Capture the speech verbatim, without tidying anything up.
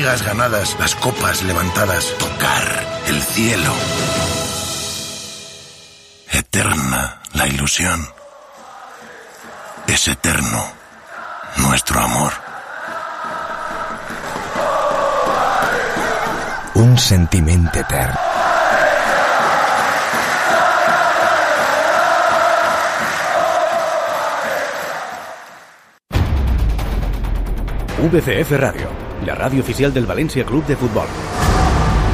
ligas ganadas, las copas levantadas, tocar el cielo. Eterna la ilusión. Es eterno nuestro amor. Un sentiment etern. V C F Radio, la radio oficial del Valencia Club de Fútbol.